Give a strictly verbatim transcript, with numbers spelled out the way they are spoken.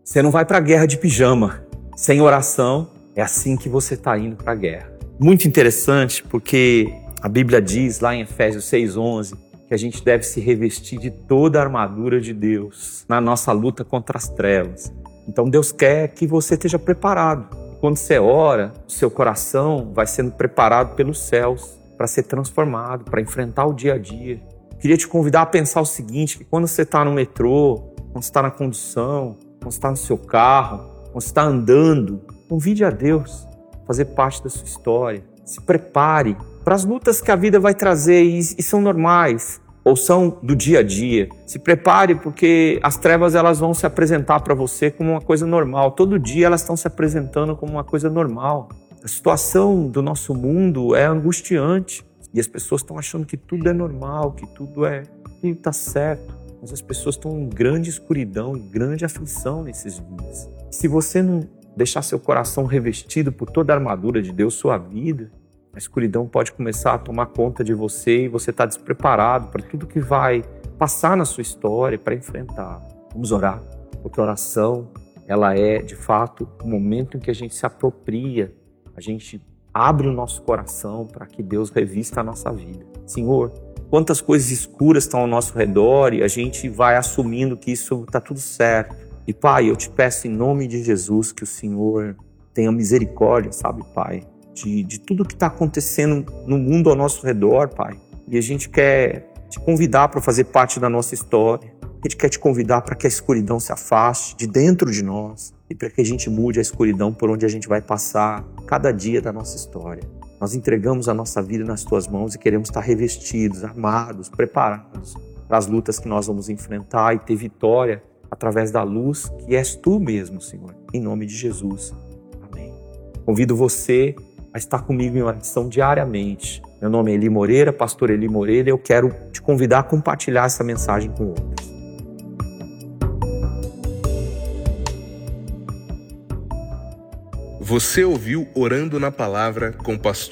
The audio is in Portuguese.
Você não vai para a guerra de pijama. Sem oração, é assim que você está indo para a guerra. Muito interessante, porque a Bíblia diz lá em Efésios seis, onze, que a gente deve se revestir de toda a armadura de Deus na nossa luta contra as trevas. Então Deus quer que você esteja preparado. Quando você ora, o seu coração vai sendo preparado pelos céus para ser transformado, para enfrentar o dia a dia. Queria te convidar a pensar o seguinte, que quando você está no metrô, quando você está na condução, quando você está no seu carro, quando você está andando, convide a Deus a fazer parte da sua história. Se prepare para as lutas que a vida vai trazer e, e são normais, ou são do dia a dia. Se prepare porque as trevas elas vão se apresentar para você como uma coisa normal. Todo dia elas estão se apresentando como uma coisa normal. A situação do nosso mundo é angustiante e as pessoas estão achando que tudo é normal, que tudo é que está certo. Mas as pessoas estão em grande escuridão, em grande aflição nesses dias. Se você não deixar seu coração revestido por toda a armadura de Deus, sua vida, a escuridão pode começar a tomar conta de você e você está despreparado para tudo que vai passar na sua história para enfrentar. Vamos orar, porque a oração ela é, de fato, o momento em que a gente se apropria, a gente abre o nosso coração para que Deus revista a nossa vida. Senhor, quantas coisas escuras estão ao nosso redor e a gente vai assumindo que isso está tudo certo. E, Pai, eu te peço em nome de Jesus que o Senhor tenha misericórdia, sabe, Pai, de, de tudo que está acontecendo no mundo ao nosso redor, Pai. E a gente quer te convidar para fazer parte da nossa história. A gente quer te convidar para que a escuridão se afaste de dentro de nós e para que a gente mude a escuridão por onde a gente vai passar cada dia da nossa história. Nós entregamos a nossa vida nas tuas mãos e queremos estar revestidos, armados, preparados para as lutas que nós vamos enfrentar e ter vitória através da luz que és tu mesmo, Senhor. Em nome de Jesus. Amém. Convido você a estar comigo em oração diariamente. Meu nome é Eli Moreira, pastor Eli Moreira, e eu quero te convidar a compartilhar essa mensagem com outros. Você ouviu Orando na Palavra com o pastor